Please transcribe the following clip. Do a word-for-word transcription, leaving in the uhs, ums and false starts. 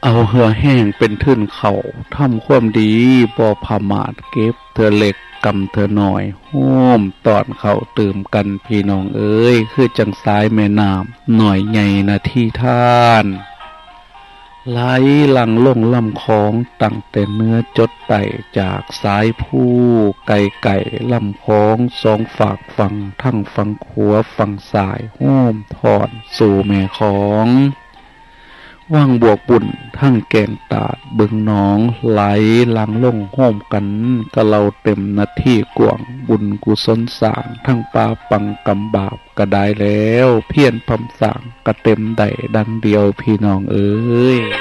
เอาเหือแห้งเป็นทื่นเขาทำความดีบ่พามาดเก็บเธอเล็กกำเธอหน่อยโห้มตอนเขาตื่มกันพี่น้องเอ้ยคือจังสายแม่น้ำหน่อยใหญ่นาที่ท่านไหลหลังลงลำคลองตั้งแต่เนื้อจดไต่จากสายผู้ไก่ไก่ลำคลองสองฝากฝั่งทั้งฝั่งขวาฝั่งซ้ายโห้มถอนสู่แม่ของว่างบวกบุญทั้งแกงตาดบึงหนองไหลหลังลงโห้มกันกะเราเต็มนาที่กวางบุญกุศลสร้างทั้งปาปังกำบาปกระได้แล้วเพียรพำสร้างกระเต็มได้ดังเดียวพี่น้องเอ้ย